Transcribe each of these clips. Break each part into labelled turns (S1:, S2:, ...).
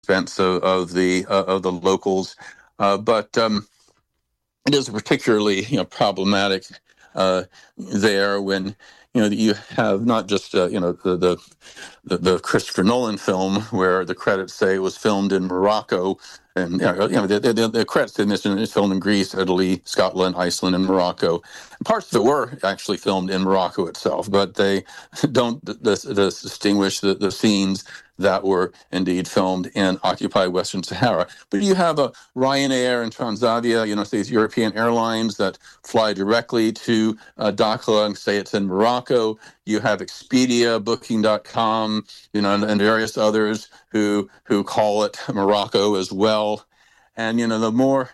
S1: expense of the locals. But it is particularly problematic there when you have not just the Christopher Nolan film where the credits say it was filmed in Morocco, and the credits they mention it's filmed in Greece, Italy, Scotland, Iceland, and Morocco. And parts of it were actually filmed in Morocco itself, but they don't distinguish the scenes that were indeed filmed in occupied Western Sahara. But you have Ryanair and Transavia, these European airlines that fly directly to Dakhla and say it's in Morocco. You have Expedia, Booking.com, and various others who call it Morocco as well. And the more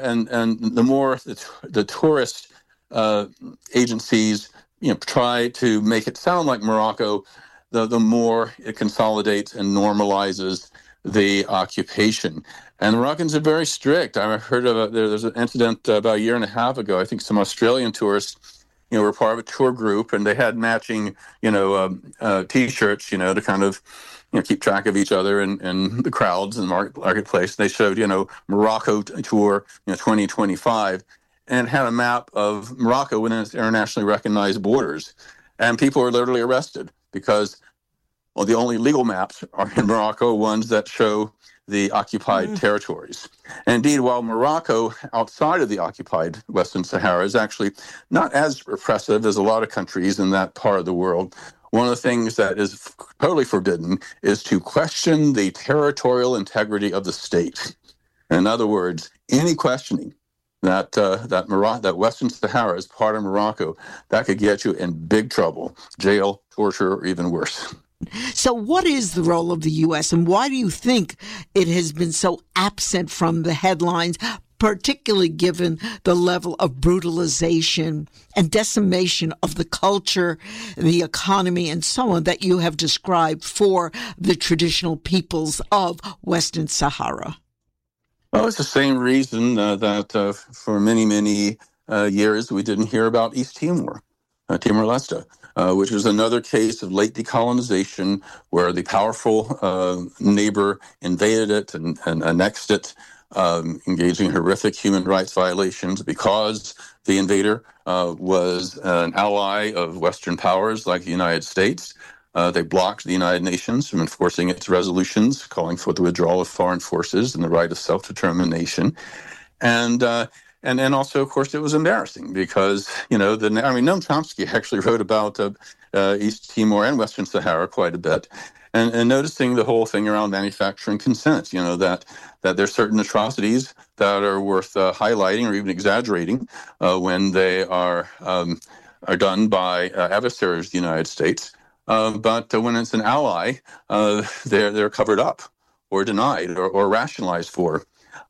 S1: the tourist agencies try to make it sound like Morocco, the more it consolidates and normalizes the occupation. And the Moroccans are very strict. I heard of there's an incident about a year and a half ago. I think some Australian tourists, were part of a tour group, and they had matching, T-shirts, to kind of, keep track of each other and the crowds in the marketplace. They showed, Morocco tour, 2025, and had a map of Morocco within its internationally recognized borders. And people were literally arrested because, the only legal maps are in Morocco, ones that show the occupied territories. And indeed, while Morocco, outside of the occupied Western Sahara, is actually not as repressive as a lot of countries in that part of the world, one of the things that is totally forbidden is to question the territorial integrity of the state. In other words, any questioning that Western Sahara is part of Morocco, that could get you in big trouble, jail, torture, or even worse.
S2: So what is the role of the U.S. and why do you think it has been so absent from the headlines, particularly given the level of brutalization and decimation of the culture, the economy, and so on that you have described for the traditional peoples of Western Sahara?
S1: Well, it's the same reason that for many, many years we didn't hear about East Timor, Timor-Leste, which was another case of late decolonization where the powerful neighbor invaded it and annexed it, engaging in horrific human rights violations because the invader was an ally of Western powers like the United States. They blocked the United Nations from enforcing its resolutions, calling for the withdrawal of foreign forces and the right of self-determination. And then also, of course, it was embarrassing because, Noam Chomsky actually wrote about East Timor and Western Sahara quite a bit. And noticing the whole thing around manufacturing consent, that there's certain atrocities that are worth highlighting or even exaggerating when they are done by adversaries of the United States. But when it's an ally, they're covered up or denied or rationalized for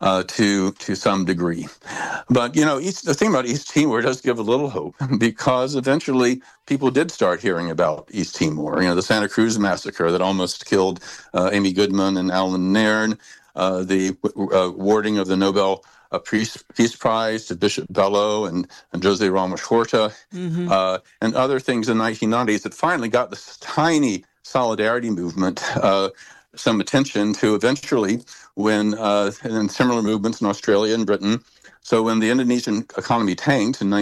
S1: to some degree. But, the thing about East Timor does give a little hope because eventually people did start hearing about East Timor. The Santa Cruz massacre that almost killed Amy Goodman and Alan Nairn, the awarding of the Nobel Peace Prize to Bishop Bello and Jose Ramos Horta, and other things in the 1990s that finally got this tiny solidarity movement some attention to eventually when, and similar movements in Australia and Britain. So when the Indonesian economy tanked in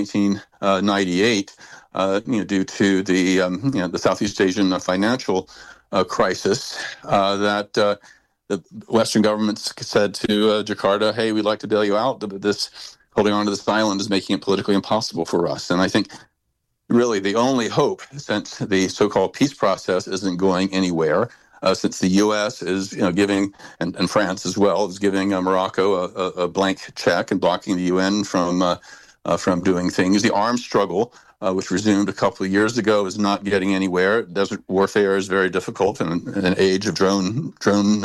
S1: 1998, due to the Southeast Asian financial crisis, that the Western governments said to Jakarta, hey, we'd like to bail you out, but this holding on to this island is making it politically impossible for us. And I think really the only hope, since the so-called peace process isn't going anywhere, since the U.S. is giving, and France as well, is giving Morocco a blank check and blocking the UN from doing things. The arms struggle, which resumed a couple of years ago, is not getting anywhere. Desert warfare is very difficult in an age of drones and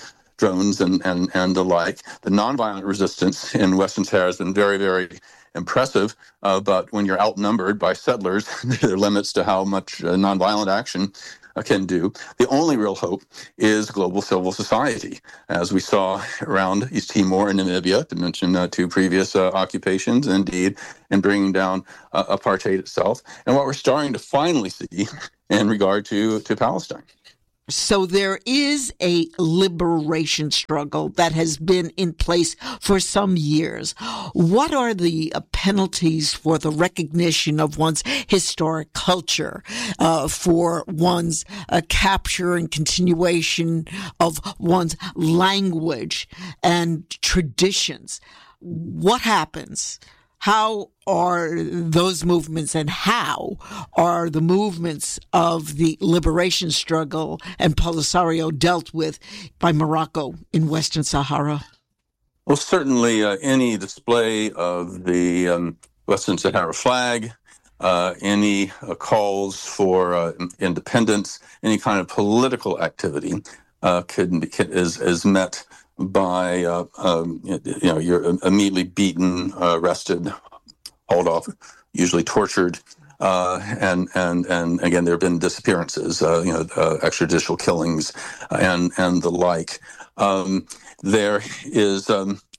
S1: the like. The nonviolent resistance in Western Sahara has been very, very impressive, but when you're outnumbered by settlers, there are limits to how much nonviolent action can do. The only real hope is global civil society, as we saw around East Timor and Namibia, to mention two previous occupations, indeed, in bringing down apartheid itself, and what we're starting to finally see in regard to Palestine.
S2: So there is a liberation struggle that has been in place for some years. What are the penalties for the recognition of one's historic culture, for one's capture and continuation of one's language and traditions? What happens? How are those movements, and how are the movements of the liberation struggle and Polisario dealt with by Morocco in Western Sahara?
S1: Well, certainly any display of the Western Sahara flag, any calls for independence, any kind of political activity is met by you're immediately beaten, arrested, hauled off, usually tortured, and again there have been disappearances, extrajudicial killings, and the like. There is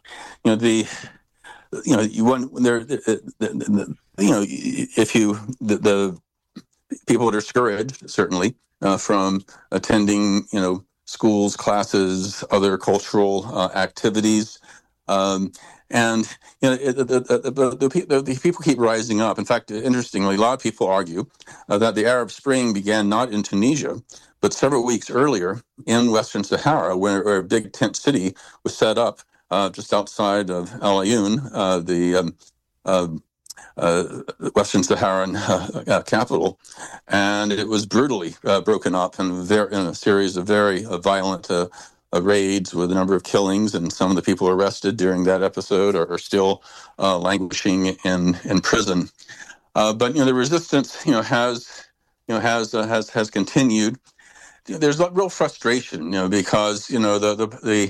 S1: the people are discouraged certainly from attending schools, classes, other cultural activities. And the people keep rising up. In fact, interestingly, a lot of people argue that the Arab Spring began not in Tunisia, but several weeks earlier in Western Sahara, where a big tent city was set up just outside of El Ayoun, the Western Saharan capital, and it was brutally broken up in a series of very violent raids with a number of killings, and some of the people arrested during that episode are still languishing in prison. But the resistance has continued. There's a real frustration, because the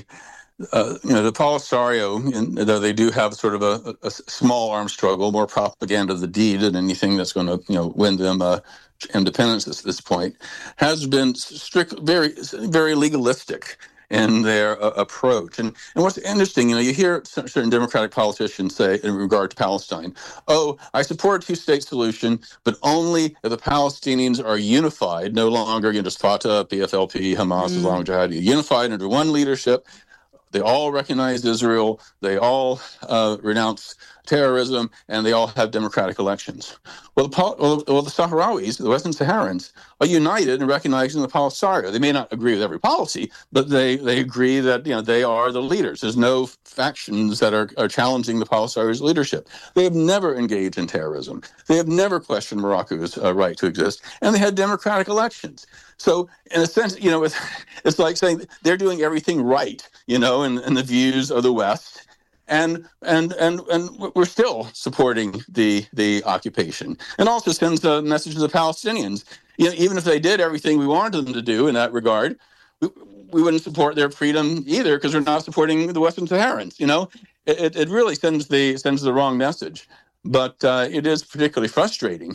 S1: Polisario, though they do have sort of a small arms struggle, more propaganda of the deed than anything that's going to win them independence at this point, has been very, very legalistic in their approach. And what's interesting, you hear certain Democratic politicians say in regard to Palestine, I support a two-state solution, but only if the Palestinians are unified, no longer just Fatah, PFLP, Hamas, Islamic Jihad, unified under one leadership. They all recognize Israel, they all renounce terrorism, and they all have democratic elections. Well, the Sahrawis, the Western Saharans, are united in recognizing the Polisario. They may not agree with every policy, but they agree that they are the leaders. There's no factions that are challenging the Polisario's leadership. They have never engaged in terrorism. They have never questioned Morocco's right to exist, and they had democratic elections. So, in a sense, it's like saying they're doing everything right, in the views of the West. And we're still supporting the occupation, and also sends a message to the Palestinians. Even if they did everything we wanted them to do in that regard, we wouldn't support their freedom either, because we're not supporting the Western Saharans. It really sends the wrong message. But it is particularly frustrating,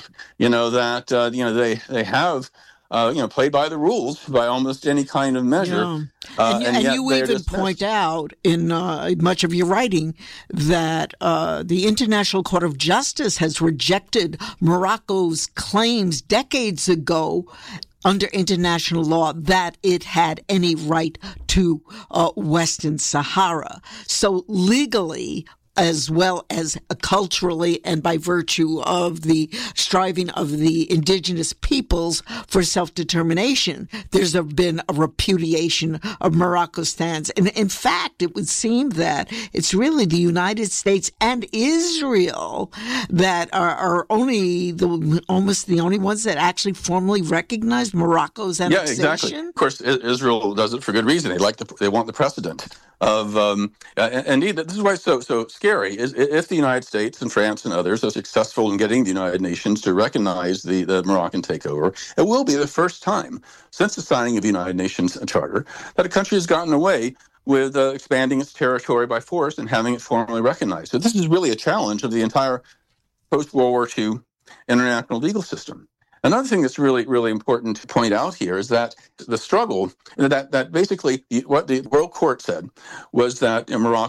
S1: that they have. Played by the rules by almost any kind of measure.
S2: Yeah. And you even point out in much of your writing that the International Court of Justice has rejected Morocco's claims decades ago under international law that it had any right to Western Sahara. So legally, as well as culturally and by virtue of the striving of the indigenous peoples for self-determination, there's been a repudiation of Morocco's stance. And in fact, it would seem that it's really the United States and Israel that are almost the only ones that actually formally recognize Morocco's annexation.
S1: Yeah, exactly. Of course, Israel does it for good reason. They want the precedent of, indeed, this is why it's so scary, is if the United States and France and others are successful in getting the United Nations to recognize the Moroccan takeover, it will be the first time since the signing of the United Nations Charter that a country has gotten away with expanding its territory by force and having it formally recognized. So this is really a challenge of the entire post-World War II international legal system. Another thing that's really, really important to point out here is that the struggle, that basically what the World Court said was that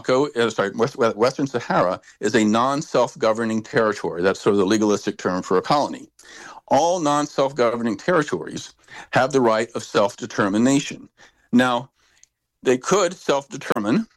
S1: Western Sahara is a non-self-governing territory. That's sort of the legalistic term for a colony. All non-self-governing territories have the right of self-determination. Now, they could self-determine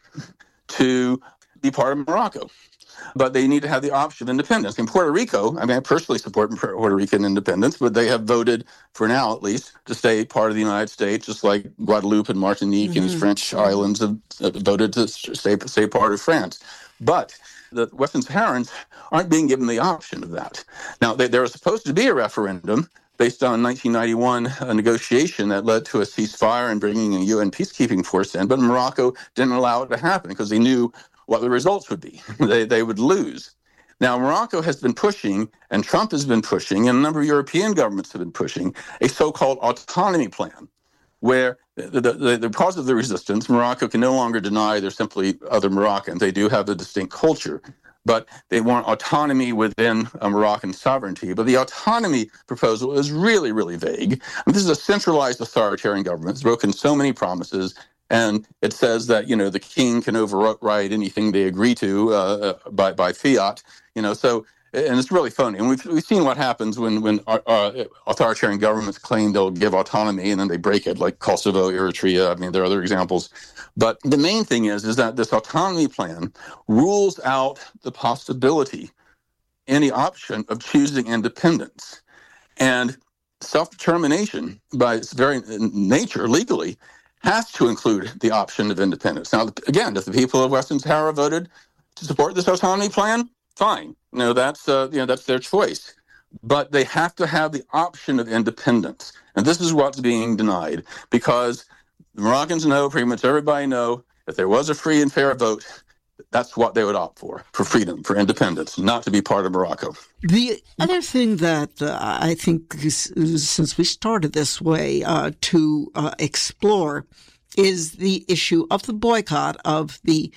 S1: to be part of Morocco, but they need to have the option of independence. In Puerto Rico, I personally support Puerto Rican independence, but they have voted, for now at least, to stay part of the United States, just like Guadeloupe and Martinique and these French islands have voted to stay part of France. But the Western Saharans aren't being given the option of that. Now, there was supposed to be a referendum based on 1991 a negotiation that led to a ceasefire and bringing a UN peacekeeping force in, but Morocco didn't allow it to happen because they knew what the results would be. They would lose. Now, Morocco has been pushing, and Trump has been pushing, and a number of European governments have been pushing, a so-called autonomy plan, where because of the resistance, Morocco can no longer deny they're simply other Moroccans. They do have a distinct culture, but they want autonomy within a Moroccan sovereignty. But the autonomy proposal is really, really vague. This is a centralized authoritarian government. It's broken so many promises. And it says that, the king can override anything they agree to by fiat, so, and it's really phony. And we've seen what happens when authoritarian governments claim they'll give autonomy and then they break it, like Kosovo, Eritrea. There are other examples. But the main thing is that this autonomy plan rules out the possibility, any option of choosing independence. And self-determination, by its very nature, legally, has to include the option of independence. Now, again, if the people of Western Sahara voted to support this autonomy plan, fine. That's their choice. But they have to have the option of independence. And this is what's being denied, because the Moroccans know, pretty much everybody know, if there was a free and fair vote, that's what they would opt for freedom, for independence, not to be part of Morocco.
S2: The other thing that I think, since we started this way, to explore is the issue of the boycott of the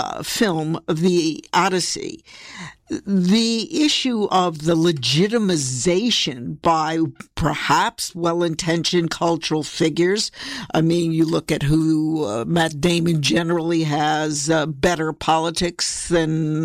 S2: film, The Odyssey. The issue of the legitimization by perhaps well-intentioned cultural figures. You look at who Matt Damon generally has better politics than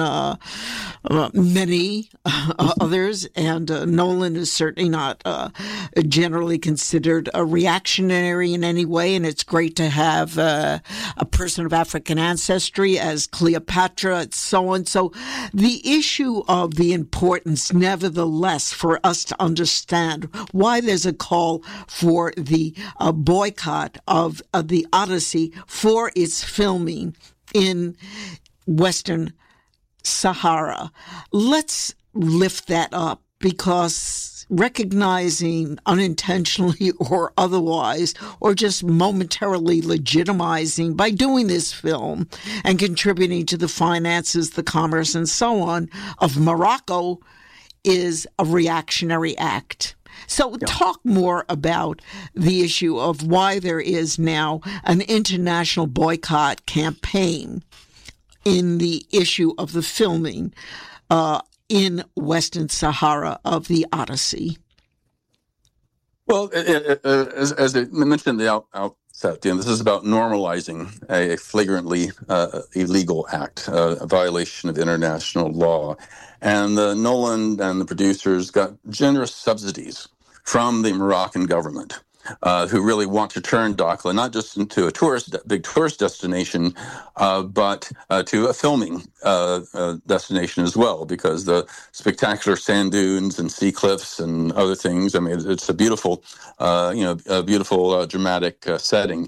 S2: many others, and Nolan is certainly not generally considered a reactionary in any way, and it's great to have a person of African ancestry as Cleopatra and so on. So the issue of the importance, nevertheless, for us to understand why there's a call for the boycott of the Odyssey for its filming in Western Sahara. Let's lift that up, because recognizing unintentionally or otherwise, or just momentarily legitimizing by doing this film and contributing to the finances, the commerce, and so on of Morocco is a reactionary act. So talk more about the issue of why there is now an international boycott campaign in the issue of the filming in Western Sahara of the Odyssey.
S1: Well, as I mentioned at the outset, this is about normalizing a flagrantly illegal act, a violation of international law. And Nolan and the producers got generous subsidies from the Moroccan government, who really want to turn Dakhla not just into a big tourist destination, but to a filming destination as well, because the spectacular sand dunes and sea cliffs and other things. It's a beautiful, dramatic setting.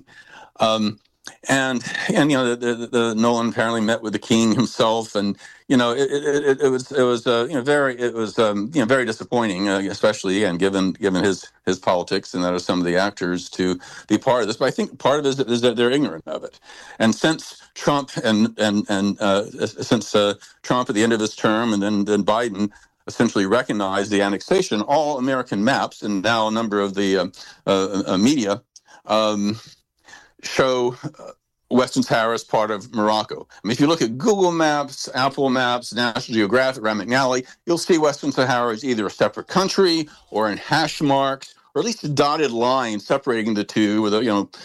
S1: The Nolan apparently met with the king himself, and it was very disappointing, especially again given his politics and that of some of the actors to be part of this. But I think part of it is that they're ignorant of it. And since Trump Trump at the end of his term, and then Biden essentially recognized the annexation, all American maps and now a number of the media show Western Sahara is part of Morocco. I mean, if you look at Google Maps, Apple Maps, National Geographic, Rand McNally, you'll see Western Sahara is either a separate country or in hash marks, or at least a dotted line separating the two, with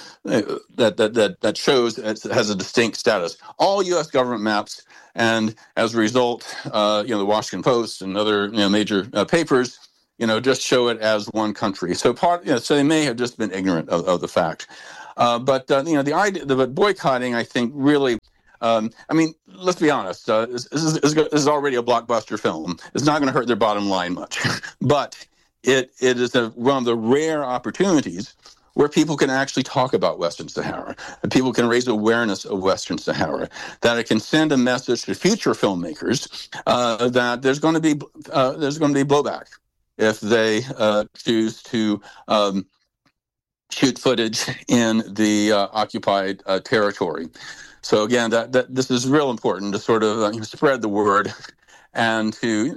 S1: that shows it has a distinct status. All U.S. government maps, and as a result, the Washington Post and other major papers, just show it as one country. So so they may have just been ignorant of the fact. But the idea, but boycotting, I think, really. Let's be honest. This is already a blockbuster film. It's not going to hurt their bottom line much, but it is one of the rare opportunities where people can actually talk about Western Sahara, and people can raise awareness of Western Sahara, that it can send a message to future filmmakers that there's going to be blowback if they choose to shoot footage in the occupied territory. So again, that this is real important to sort of spread the word and to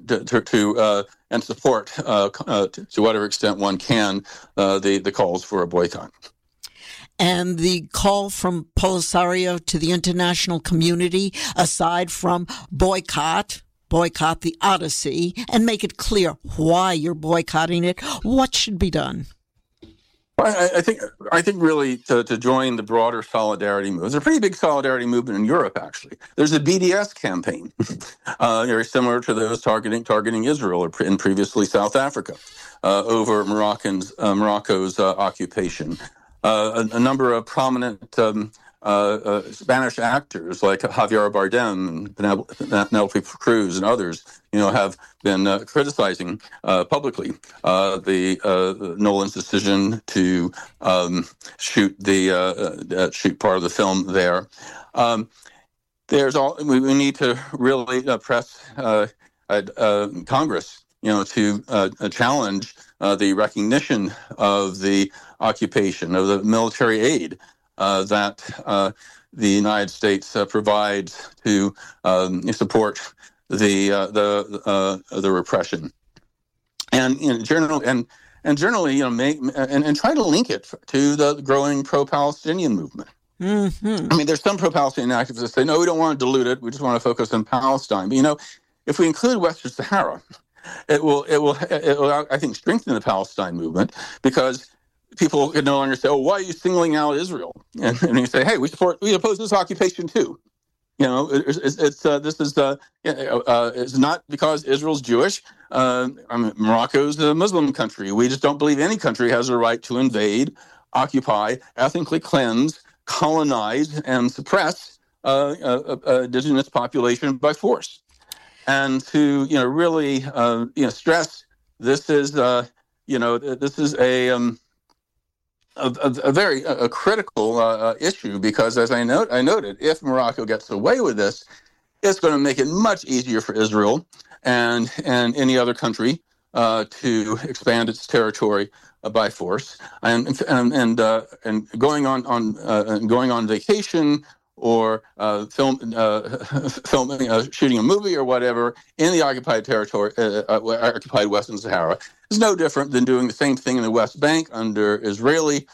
S1: support to whatever extent one can the calls for a boycott.
S2: And the call from Polisario to the international community, aside from boycott the Odyssey, and make it clear why you're boycotting it. What should be done?
S1: I think really to join the broader solidarity movement. There's a pretty big solidarity movement in Europe, actually. There's a BDS campaign, very similar to those targeting Israel or in previously South Africa, over Morocco's occupation. A number of prominent Spanish actors like Javier Bardem and Penelope Cruz and others, have been criticizing publicly the Nolan's decision to shoot part of the film there. We need to really press Congress, to challenge the recognition of the occupation, of the military aid that the United States provides to support the repression, and generally, and try to link it to the growing pro-Palestinian movement. Mm-hmm. There's some pro-Palestinian activists that say, no, we don't want to dilute it. We just want to focus on Palestine. But if we include Western Sahara, it will I think strengthen the Palestine movement, because people can no longer say, "Oh, why are you singling out Israel?" And you say, "Hey, we oppose this occupation too." It's not because Israel's Jewish. Morocco's a Muslim country. We just don't believe any country has a right to invade, occupy, ethnically cleanse, colonize, and suppress indigenous population by force. And to really stress this is this is a very critical issue, because, as I noted, if Morocco gets away with this, it's going to make it much easier for Israel and any other country to expand its territory by force, and going on vacation or shooting a movie or whatever in the occupied territory, occupied Western Sahara, is no different than doing the same thing in the West Bank under Israeli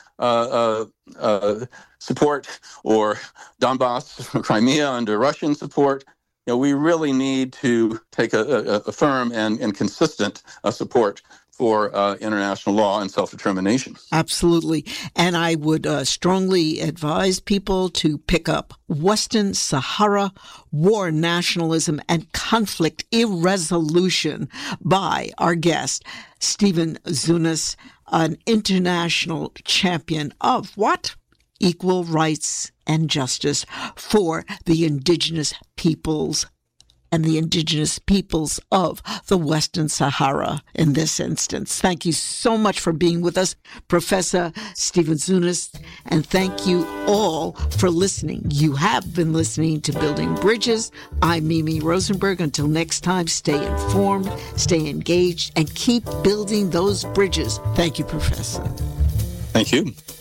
S1: support, or Donbass, or Crimea under Russian support. We really need to take a firm and consistent support for international law and self-determination.
S2: Absolutely. And I would strongly advise people to pick up Western Sahara, War, Nationalism, and Conflict Irresolution by our guest, Stephen Zunes, an international champion of what? Equal rights and justice for the indigenous peoples and the indigenous peoples of the Western Sahara in this instance. Thank you so much for being with us, Professor Stephen Zunes, and thank you all for listening. You have been listening to Building Bridges. I'm Mimi Rosenberg. Until next time, stay informed, stay engaged, and keep building those bridges. Thank you, Professor.
S1: Thank you.